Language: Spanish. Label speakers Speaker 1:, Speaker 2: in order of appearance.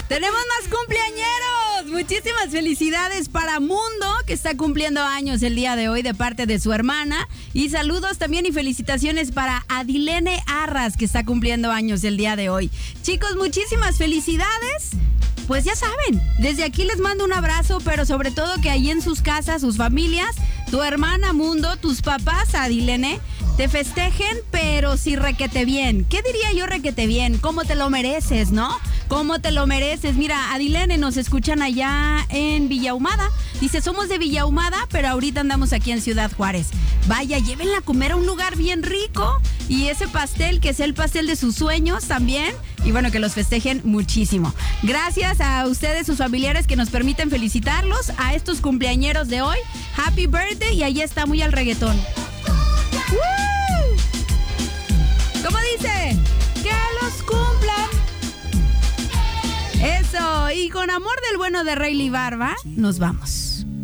Speaker 1: Tenemos más cumpleañeros. Muchísimas felicidades para Mundo, que está cumpliendo años el día de hoy de parte de su hermana. Y saludos también y felicitaciones para Adilene Arras, que está cumpliendo años el día de hoy. Chicos, muchísimas felicidades. Pues ya saben, desde aquí les mando un abrazo, pero sobre todo que ahí en sus casas, sus familias, tu hermana Mundo, tus papás, Adilene, te festejen, pero sí requete bien. ¿Qué diría yo requete bien? ¿Cómo te lo mereces, no? ¿Cómo te lo mereces? Mira, Adilene, nos escuchan allá en Villa Ahumada. Dice, somos de Villa Ahumada, pero ahorita andamos aquí en Ciudad Juárez. Vaya, llévenla a comer a un lugar bien rico. Y ese pastel, que es el pastel de sus sueños también. Y bueno, que los festejen muchísimo. Gracias a ustedes, sus familiares, que nos permiten felicitarlos a estos cumpleañeros de hoy. Happy birthday, y ahí está muy al reggaetón. ¡Woo! ¿Cómo dice? ¡Que los cumplan! Eso, y con amor del bueno de Rayleigh Barba, nos vamos.